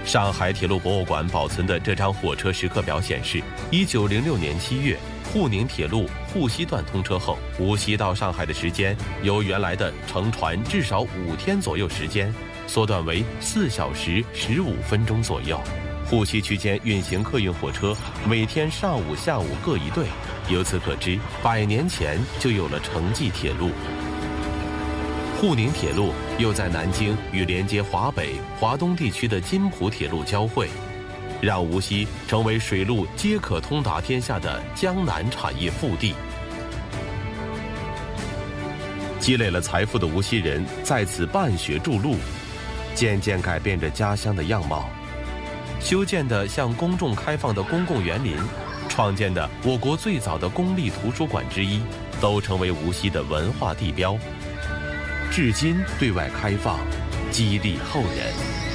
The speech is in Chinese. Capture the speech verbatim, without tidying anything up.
上海铁路博物馆保存的这张火车时刻表显示，一九零六年七月，沪宁铁路沪西段通车后，无锡到上海的时间由原来的乘船至少五天左右时间，缩短为四小时十五分钟左右。沪西区间运行客运火车，每天上午、下午各一对。由此可知，百年前就有了城际铁路。沪宁铁路又在南京与连接华北、华东地区的津浦铁路交汇，让无锡成为水陆皆可通达天下的江南产业腹地。积累了财富的无锡人在此办学筑路，渐渐改变着家乡的样貌。修建的向公众开放的公共园林，创建的我国最早的公立图书馆之一，都成为无锡的文化地标，至今对外开放，激励后人。